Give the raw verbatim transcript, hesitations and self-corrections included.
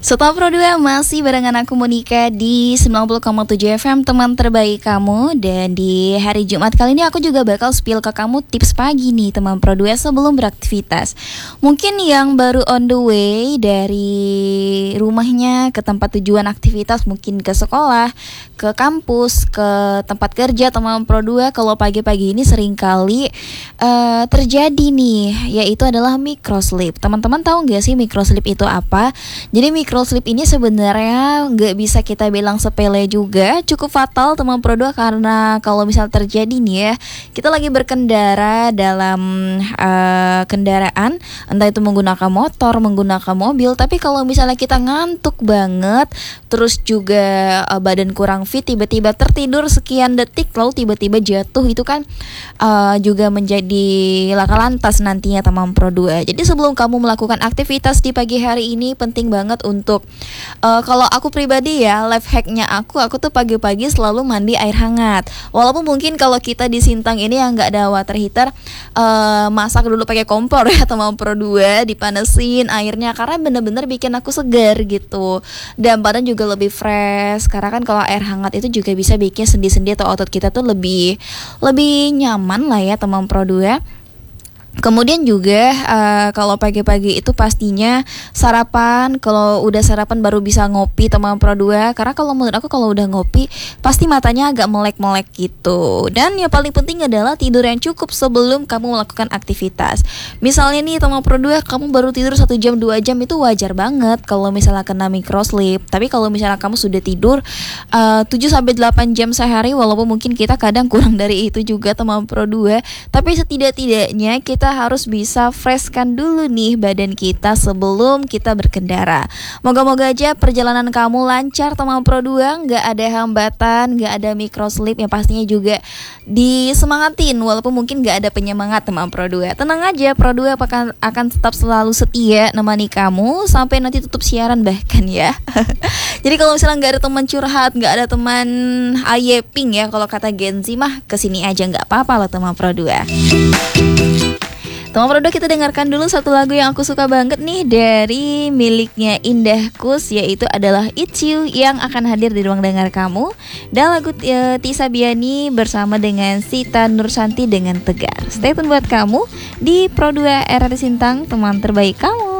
Setelah Pro dua masih barengan aku Monica di sembilan puluh koma tujuh F M, teman terbaik kamu. Dan di hari Jumat kali ini aku juga bakal spill ke kamu tips pagi nih teman Pro dua sebelum beraktivitas. Mungkin yang baru on the way dari rumahnya ke tempat tujuan aktivitas, mungkin ke sekolah, ke kampus, ke tempat kerja teman Pro dua. Kalau pagi-pagi ini seringkali uh, terjadi nih, yaitu adalah microsleep. Teman-teman tahu gak sih microsleep itu apa? Jadi microsleep ini sebenarnya nggak bisa kita bilang sepele juga, cukup fatal teman Pro dua, karena kalau misal terjadi nih ya, kita lagi berkendara dalam uh, kendaraan, entah itu menggunakan motor, menggunakan mobil, tapi kalau misalnya kita ngantuk banget, terus juga uh, badan kurang fit, tiba-tiba tertidur sekian detik, lalu tiba-tiba jatuh, itu kan uh, juga menjadi laka lantas nantinya teman Pro dua. Jadi sebelum kamu melakukan aktivitas di pagi hari ini, penting banget untuk uh, kalau aku pribadi ya, life hacknya aku aku tuh pagi-pagi selalu mandi air hangat. Walaupun mungkin kalau kita di Sintang ini yang nggak ada water heater, uh, masak dulu pakai kompor ya teman Pro dua, dipanesin airnya, karena bener-bener bikin aku segar gitu, dan badan juga lebih fresh. Karena kan kalau air hangat itu juga bisa bikin sendi-sendi atau otot kita tuh lebih lebih nyaman lah ya teman Pro dua. Kemudian juga uh, kalau pagi-pagi itu pastinya sarapan. Kalau udah sarapan baru bisa ngopi teman Pro dua. Karena kalau menurut aku kalau udah ngopi pasti matanya agak melek-melek gitu. Dan yang paling penting adalah tidur yang cukup sebelum kamu melakukan aktivitas. Misalnya nih teman Pro dua, kamu baru tidur satu jam dua jam, itu wajar banget kalau misalnya kena microsleep. Tapi kalau misalnya kamu sudah tidur uh, tujuh sampai delapan jam sehari, walaupun mungkin kita kadang kurang dari itu juga teman Pro dua, tapi setidak-tidaknya kita harus bisa freshkan dulu nih badan kita sebelum kita berkendara. Moga-moga aja perjalanan kamu lancar teman Pro dua, gak ada hambatan, gak ada microsleep. Yang pastinya juga disemangatin walaupun mungkin gak ada penyemangat teman Pro dua. Tenang aja, Pro dua akan, akan tetap selalu setia nemani kamu sampai nanti tutup siaran bahkan ya. Jadi kalau misalnya gak ada teman curhat, gak ada teman ayeping ya, kalau kata Gen Z mah kesini aja gak apa-apa lah teman Pro dua. Teman Pro dua, kita dengarkan dulu satu lagu yang aku suka banget nih dari miliknya Indah Kus, yaitu adalah It's You yang akan hadir di ruang dengar kamu. Dan lagu e, Tisa Biani bersama dengan Sita Nursanti dengan Tegar. Stay tune buat kamu di Pro dua R R Sintang, teman terbaik kamu.